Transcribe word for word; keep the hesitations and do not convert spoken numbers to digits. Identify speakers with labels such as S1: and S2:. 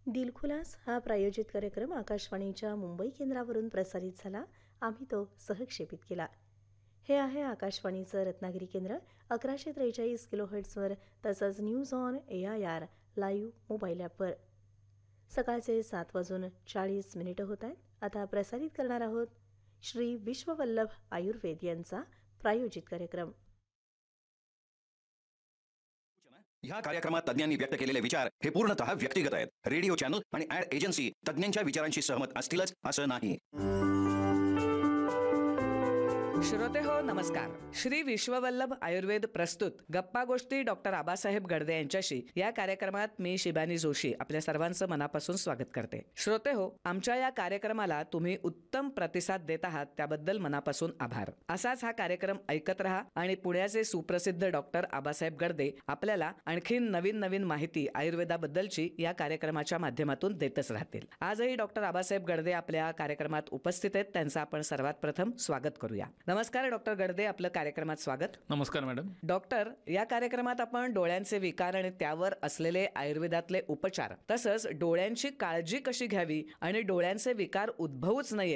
S1: दिलखुलास हा प्रायोजित कार्यक्रम आकाशवाणीच्या मुंबई केंद्रावरून प्रसारित झाला. आम्ही तो सहक्षेपित केला. हे आहे आकाशवाणीचं रत्नागिरी केंद्र अकराशे त्रेचाळीस किलोहर्ट्झवर तसंच news on A I R live mobile ॲपवर. सकाळचे सात वाजून चाळीस मिनिटं होत आहेत. आता प्रसारित करणार आहोत श्री विश्ववल्लभ आयुर्वेद यांचा प्रायोजित कार्यक्रम.
S2: या कार्यक्रमात तज्ञांनी व्यक्त केलेले विचार हे पूर्णतः व्यक्तिगत आहेत. रेडिओ चॅनल आणि ऍड एजन्सी तज्ञांच्या विचारांशी सहमत असतीलच असं नाही.
S3: श्रोते हो नमस्कार. श्री विश्ववल्लभ आयुर्वेद प्रस्तुत गप्पा गोष्टी डॉक्टर आबासाहेब गडदे यांच्याशी या कार्यक्रमात मी शिबानी जोशी आपल्या सर्वांचं मनापासून स्वागत करते. श्रोते हो, आमच्या या कार्यक्रमाला तुम्ही उत्तम प्रतिसाद देत आहात त्याबद्दल मनापासून आभार. असाच हा कार्यक्रम ऐकत राहा आणि पुण्याचे सुप्रसिद्ध डॉक्टर आबासाहेब गडदे आपल्याला आणखीन नवीन नवीन माहिती आयुर्वेदाबद्दलची या कार्यक्रमाच्या माध्यमातून देतच राहतील. आजही डॉक्टर आबासाहेब गडदे आपल्या कार्यक्रमात उपस्थित आहेत. त्यांचं आपण सर्वात प्रथम स्वागत करूया. नमस्कार डॉक्टर गडदे, आपलं कार्यक्रमात स्वागत.
S4: नमस्कार मॅडम.
S3: डॉक्टर, या कार्यक्रमात आपण डोळ्यांचे विकार आणि त्यावर असलेले आयुर्वेदातले उपचार तसंच डोळ्यांची काळजी कशी घ्यावी आणि डोळ्यांचे विकार उद्भवूच नये